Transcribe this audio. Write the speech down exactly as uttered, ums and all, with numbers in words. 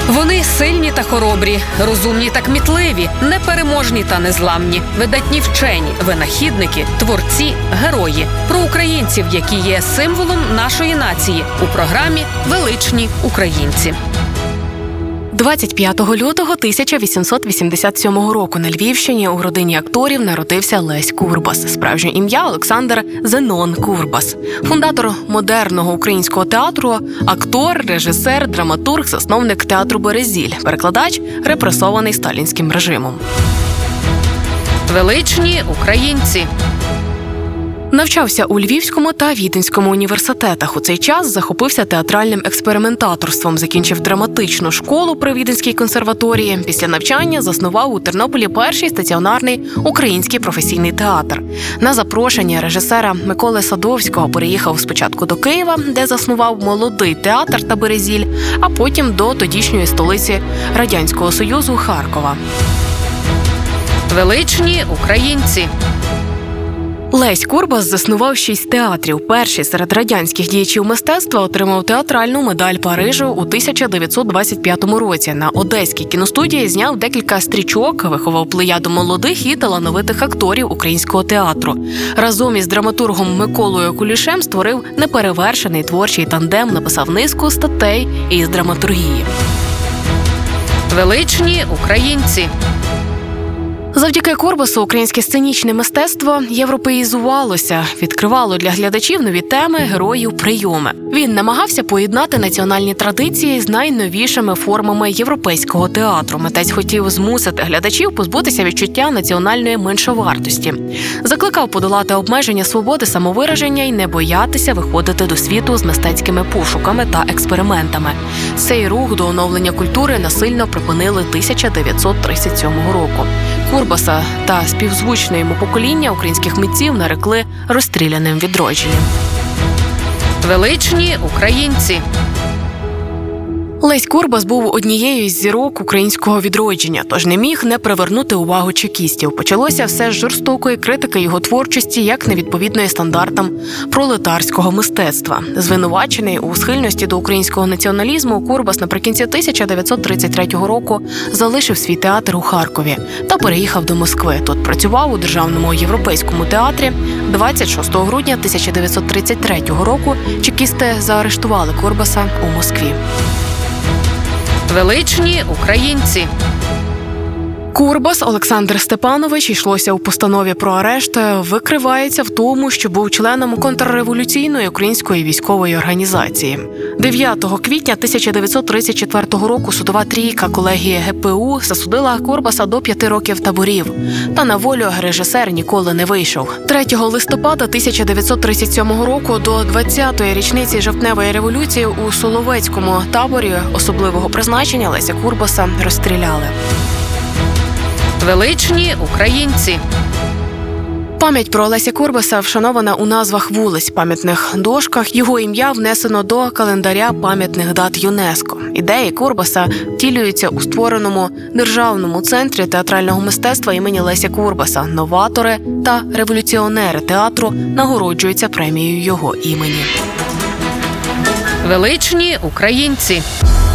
Вони сильні та хоробрі, розумні та кмітливі, непереможні та незламні, видатні вчені, винахідники, творці, герої. Про українців, які є символом нашої нації у програмі «Величні українці». двадцять п'ятого лютого тисяча вісімсот вісімдесят сьомого року на Львівщині у родині акторів народився Лесь Курбас. Справжнє ім'я – Олександр Зенон Курбас. Фундатор модерного українського театру, актор, режисер, драматург, засновник театру «Березіль», перекладач, репресований сталінським режимом. Величні українці. Навчався у Львівському та Віденському університетах. У цей час захопився театральним експериментаторством, закінчив драматичну школу при Віденській консерваторії. Після навчання заснував у Тернополі перший стаціонарний український професійний театр. На запрошення режисера Миколи Садовського переїхав спочатку до Києва, де заснував молодий театр та Березіль, а потім до тодішньої столиці Радянського Союзу – Харкова. Величні українці. Лесь Курбас заснував шість театрів. Перший серед радянських діячів мистецтва отримав театральну медаль Парижу у тисяча дев'ятсот двадцять п'ятому році. На Одеській кіностудії зняв декілька стрічок, виховав плеяду молодих і талановитих акторів українського театру. Разом із драматургом Миколою Кулішем створив неперевершений творчий тандем, написав низку статей із драматургії. Величні українці. Завдяки Курбасу українське сценічне мистецтво європеїзувалося, відкривало для глядачів нові теми, героїв, прийоми. Він намагався поєднати національні традиції з найновішими формами європейського театру. Митець хотів змусити глядачів позбутися відчуття національної меншовартості. Закликав подолати обмеження свободи самовираження і не боятися виходити до світу з мистецькими пошуками та експериментами. Цей рух до оновлення культури насильно припинили тисяча дев'ятсот тридцять сьомого року. Курбаса та співзвучне йому покоління українських митців нарекли розстріляним відродженням. Величні українці. Лесь Курбас був однією із зірок українського відродження, тож не міг не привернути увагу чекістів. Почалося все з жорстокої критики його творчості як невідповідної стандартам пролетарського мистецтва. Звинувачений у схильності до українського націоналізму, Курбас наприкінці тисяча дев'ятсот тридцять третього року залишив свій театр у Харкові та переїхав до Москви. Тут працював у Державному європейському театрі. двадцять шостого грудня тисяча дев'ятсот тридцять третього року чекісти заарештували Курбаса у Москві. Величні українці. Курбас Олександр Степанович, йшлося у постанові про арешт, викривається в тому, що був членом контрреволюційної української військової організації. дев'ятого квітня тисяча дев'ятсот тридцять четвертого року судова трійка колегії ге пе у засудила Курбаса до п'яти років таборів. Та на волю режисер ніколи не вийшов. третього листопада тисяча дев'ятсот тридцять сьомого року до двадцятої річниці жовтневої революції у Соловецькому таборі особливого призначення Леся Курбаса розстріляли. Величні українці. Пам'ять про Леся Курбаса вшанована у назвах вулиць, пам'ятних дошках. Його ім'я внесено до календаря пам'ятних дат ЮНЕСКО. Ідеї Курбаса втілюються у створеному Державному центрі театрального мистецтва імені Леся Курбаса. Новатори та революціонери театру нагороджуються премією його імені. Величні українці.